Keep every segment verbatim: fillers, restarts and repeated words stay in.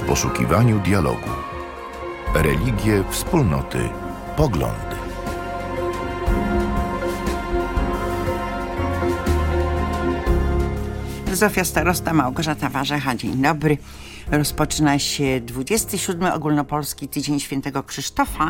poszukiwaniu dialogu. Religie, wspólnoty, poglądy. Zofia Starosta, Małgorzata Warzecha. Dzień dobry. Rozpoczyna się dwudziesty siódmy Ogólnopolski Tydzień Świętego Krzysztofa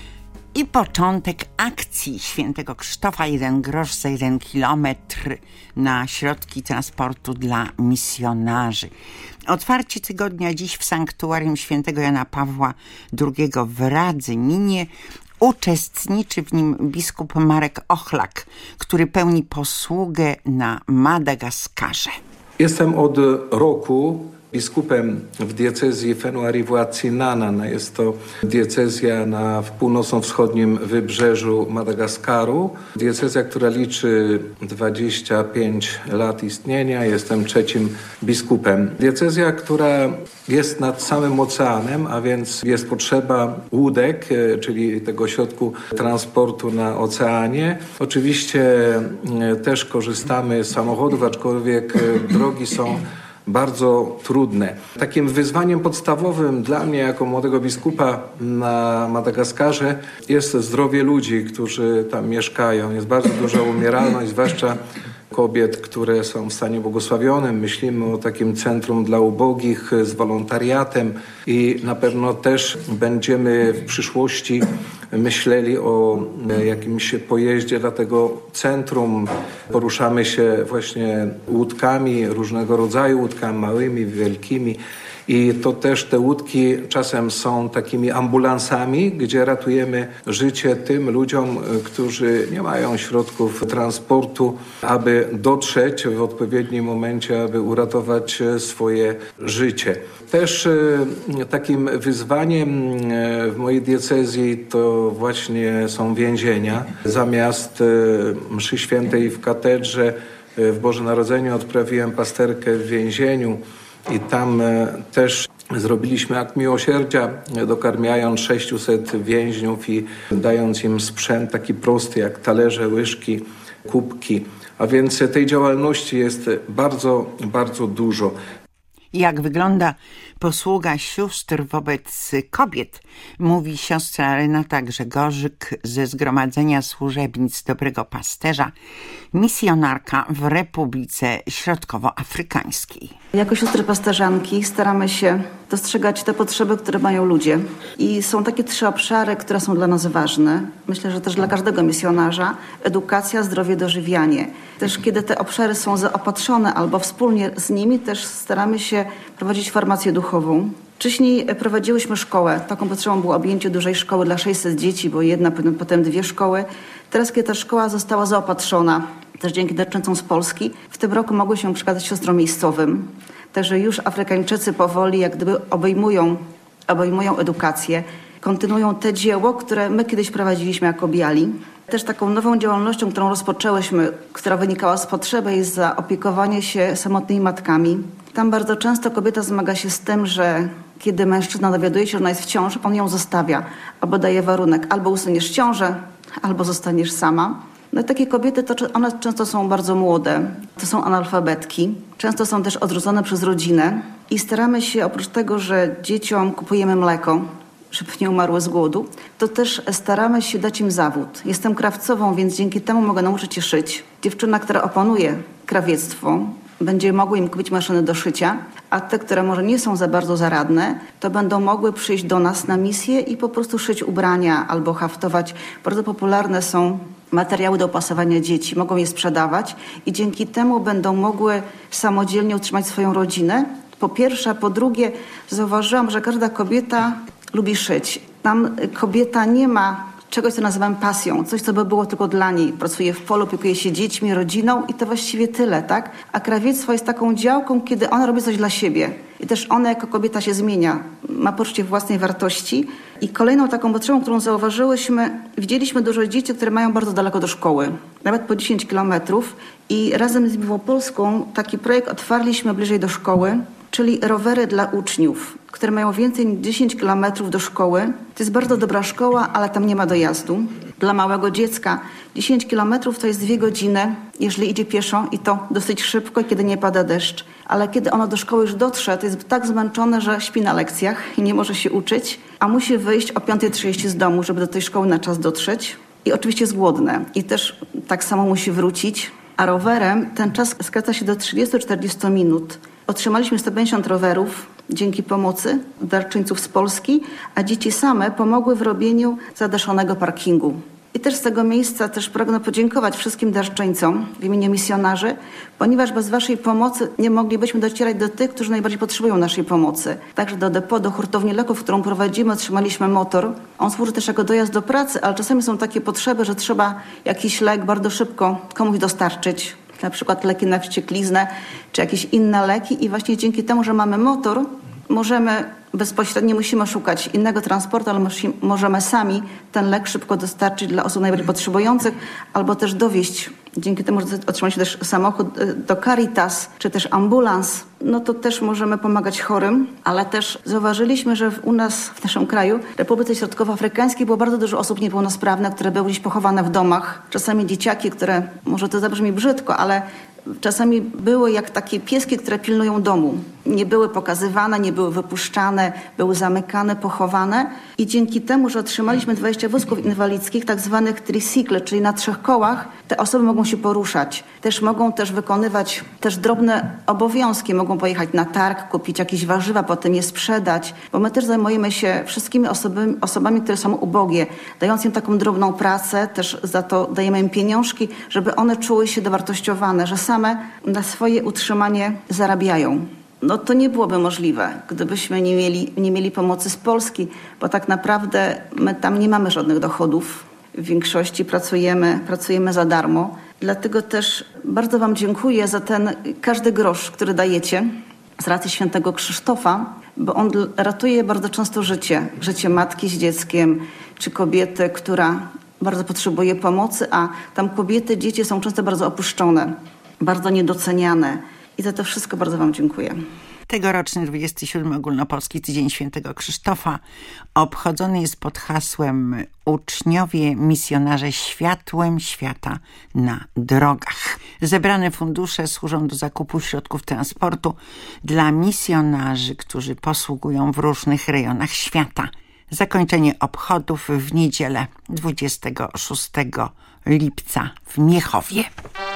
i początek akcji Świętego Krzysztofa. Jeden grosz za jeden kilometr na środki transportu dla misjonarzy. Otwarcie tygodnia dziś w sanktuarium Świętego Jana Pawła drugiego w Radzyminie. Uczestniczy w nim biskup Marek Ochlak, który pełni posługę na Madagaskarze. Jestem od roku biskupem w diecezji Fenouari-Voatinana. Jest to diecezja na północno-wschodnim wybrzeżu Madagaskaru. Diecezja, która liczy dwadzieścia pięć lat istnienia. Jestem trzecim biskupem. Diecezja, która jest nad samym oceanem, a więc jest potrzeba łódek, czyli tego środku transportu na oceanie. Oczywiście też korzystamy z samochodów, aczkolwiek drogi są bardzo trudne. Takim wyzwaniem podstawowym dla mnie jako młodego biskupa na Madagaskarze jest zdrowie ludzi, którzy tam mieszkają. Jest bardzo duża umieralność, zwłaszcza kobiet, które są w stanie błogosławionym. Myślimy o takim centrum dla ubogich z wolontariatem i na pewno też będziemy w przyszłości myśleli o jakimś pojeździe dla tego centrum. Poruszamy się właśnie łódkami, różnego rodzaju łódkami, małymi, wielkimi. I to też te łódki czasem są takimi ambulansami, gdzie ratujemy życie tym ludziom, którzy nie mają środków transportu, aby dotrzeć w odpowiednim momencie, aby uratować swoje życie. Też takim wyzwaniem w mojej diecezji to właśnie są więzienia. Zamiast mszy świętej w katedrze w Boże Narodzenie odprawiłem pasterkę w więzieniu. I tam też zrobiliśmy akt miłosierdzia, dokarmiając sześciuset więźniów i dając im sprzęt taki prosty jak talerze, łyżki, kubki. A więc tej działalności jest bardzo, bardzo dużo. Jak wygląda posługa sióstr wobec kobiet, mówi siostra Renata Grzegorzyk ze Zgromadzenia Służebnic Dobrego Pasterza, misjonarka w Republice Środkowoafrykańskiej. Jako siostry pasterzanki staramy się dostrzegać te potrzeby, które mają ludzie. I są takie trzy obszary, które są dla nas ważne. Myślę, że też dla każdego misjonarza. Edukacja, zdrowie, dożywianie. Też kiedy te obszary są zaopatrzone albo wspólnie z nimi, też staramy się prowadzić formację duchową. Wcześniej prowadziłyśmy szkołę. Taką potrzebą było objęcie dużej szkoły dla sześciuset dzieci, bo jedna, potem dwie szkoły. Teraz, kiedy ta szkoła została zaopatrzona, też dzięki darczyńcom z Polski, w tym roku mogły się przekazać siostrom miejscowym. Także już Afrykańczycy powoli jak gdyby obejmują, obejmują edukację, kontynuują te dzieło, które my kiedyś prowadziliśmy jako biali. Też taką nową działalnością, którą rozpoczęłyśmy, która wynikała z potrzeby, jest zaopiekowanie się samotnymi matkami. Tam bardzo często kobieta zmaga się z tym, że kiedy mężczyzna dowiaduje się, że ona jest w ciąży, on ją zostawia, albo daje warunek, albo usuniesz ciążę, albo zostaniesz sama. No i takie kobiety, to one często są bardzo młode, to są analfabetki, często są też odrzucone przez rodzinę i staramy się oprócz tego, że dzieciom kupujemy mleko, żeby nie umarły z głodu, to też staramy się dać im zawód. Jestem krawcową, więc dzięki temu mogę nauczyć się szyć. Dziewczyna, która opanuje krawiectwo, będzie mogły im kupić maszyny do szycia, a te, które może nie są za bardzo zaradne, to będą mogły przyjść do nas na misję i po prostu szyć ubrania albo haftować. Bardzo popularne są materiały do opasowania dzieci, mogą je sprzedawać i dzięki temu będą mogły samodzielnie utrzymać swoją rodzinę. Po pierwsze, a po drugie zauważyłam, że każda kobieta lubi szyć. Tam kobieta nie ma czegoś, co nazywam pasją, coś, co by było tylko dla niej. Pracuje w polu, opiekuje się dziećmi, rodziną i to właściwie tyle, tak? A krawiectwo jest taką działką, kiedy ona robi coś dla siebie. I też ona jako kobieta się zmienia, ma poczucie własnej wartości. I kolejną taką potrzebą, którą zauważyłyśmy, widzieliśmy dużo dzieci, które mają bardzo daleko do szkoły, nawet po dziesięć kilometrów. I razem z Miłopolską taki projekt otwarliśmy bliżej do szkoły, czyli rowery dla uczniów, które mają więcej niż dziesięć kilometrów do szkoły. To jest bardzo dobra szkoła, ale tam nie ma dojazdu. Dla małego dziecka dziesięć kilometrów to jest dwie godziny, jeżeli idzie pieszo i to dosyć szybko, kiedy nie pada deszcz. Ale kiedy ono do szkoły już dotrze, to jest tak zmęczone, że śpi na lekcjach i nie może się uczyć, a musi wyjść o piąta trzydzieści z domu, żeby do tej szkoły na czas dotrzeć. I oczywiście jest głodne i też tak samo musi wrócić. A rowerem ten czas skraca się do trzydzieści do czterdziestu minut. Otrzymaliśmy sto pięćdziesiąt rowerów dzięki pomocy darczyńców z Polski, a dzieci same pomogły w robieniu zadaszonego parkingu. I też z tego miejsca też pragnę podziękować wszystkim darczyńcom w imieniu misjonarzy, ponieważ bez waszej pomocy nie moglibyśmy docierać do tych, którzy najbardziej potrzebują naszej pomocy. Także do depo, do hurtowni leków, którą prowadzimy, otrzymaliśmy motor. On służy też jako dojazd do pracy, ale czasami są takie potrzeby, że trzeba jakiś lek bardzo szybko komuś dostarczyć. Na przykład leki na wściekliznę, czy jakieś inne leki i właśnie dzięki temu, że mamy motor, możemy bezpośrednio, musimy szukać innego transportu, ale możemy sami ten lek szybko dostarczyć dla osób najbardziej potrzebujących, albo też dowieźć. Dzięki temu, że otrzymaliśmy też samochód do Caritas, czy też ambulans, no to też możemy pomagać chorym, ale też zauważyliśmy, że u nas, w naszym kraju, w Republice Środkowoafrykańskiej było bardzo dużo osób niepełnosprawnych, które były gdzieś pochowane w domach. Czasami dzieciaki, które, może to zabrzmi brzydko, ale czasami były jak takie pieski, które pilnują domu. Nie były pokazywane, nie były wypuszczane, były zamykane, pochowane. I dzięki temu, że otrzymaliśmy dwadzieścia wózków inwalidzkich, tak zwanych tricykle, czyli na trzech kołach, te osoby mogą się poruszać. Też mogą też wykonywać też drobne obowiązki. Mogą pojechać na targ, kupić jakieś warzywa, potem je sprzedać. Bo my też zajmujemy się wszystkimi osobami, osobami które są ubogie, dając im taką drobną pracę, też za to dajemy im pieniążki, żeby one czuły się dowartościowane, że same na swoje utrzymanie zarabiają. No to nie byłoby możliwe, gdybyśmy nie mieli, nie mieli pomocy z Polski, bo tak naprawdę my tam nie mamy żadnych dochodów. W większości pracujemy, pracujemy za darmo. Dlatego też bardzo wam dziękuję za ten każdy grosz, który dajecie z racji świętego Krzysztofa, bo on ratuje bardzo często życie. Życie matki z dzieckiem, czy kobiety, która bardzo potrzebuje pomocy, a tam kobiety, dzieci są często bardzo opuszczone, bardzo niedoceniane. I za to wszystko bardzo wam dziękuję. Tegoroczny dwudziesty siódmy Ogólnopolski Tydzień Świętego Krzysztofa obchodzony jest pod hasłem Uczniowie misjonarze światłem świata na drogach. Zebrane fundusze służą do zakupu środków transportu dla misjonarzy, którzy posługują w różnych rejonach świata. Zakończenie obchodów w niedzielę dwudziestego szóstego lipca w Miechowie.